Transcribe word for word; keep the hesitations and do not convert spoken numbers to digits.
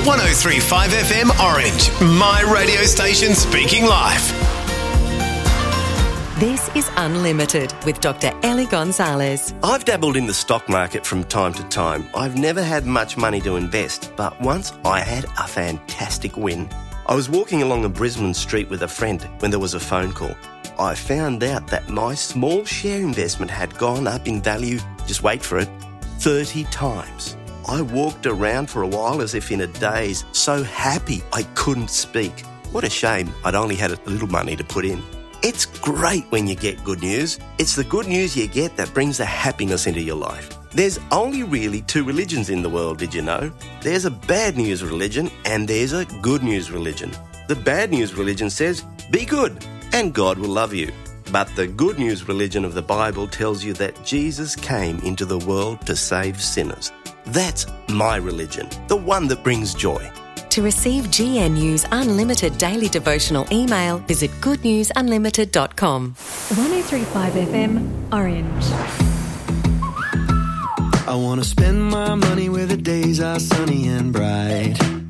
one oh three point five F M Orange, my radio station speaking life. This is Unlimited with Doctor Ellie Gonzalez. I've dabbled in the stock market from time to time. I've never had much money to invest, but once I had a fantastic win. I was walking along a Brisbane street with a friend when there was a phone call. I found out that my small share investment had gone up in value, just wait for it, thirty times. I walked around for a while as if in a daze, so happy I couldn't speak. What a shame I'd only had a little money to put in. It's great when you get good news. It's the good news you get that brings the happiness into your life. There's only really two religions in the world, did you know? There's a bad news religion and there's a good news religion. The bad news religion says, be good and God will love you. But the good news religion of the Bible tells you that Jesus came into the world to save sinners. That's my religion, the one that brings joy. To receive G N U's unlimited daily devotional email, visit good news unlimited dot com. one oh three point five F M Orange. I want to spend my money where the days are sunny and bright.